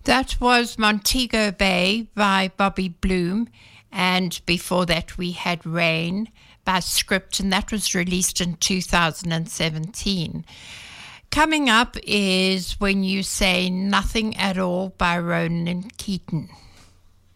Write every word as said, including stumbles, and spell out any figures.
That was Montego Bay by Bobby Bloom, and before that we had Rain by Script, and that was released in two thousand seventeen. Coming up is When You Say Nothing at All by Ronan Keaton.